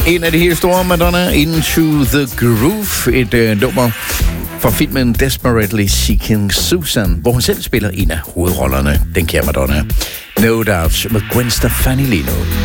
En af de helt store Madonna, Into the Groove, et nummer fra filmen Desperately Seeking Susan, hvor hun selv spiller en af hovedrollerne, den kære Madonna. No Doubt med Gwen Stefani lige nu.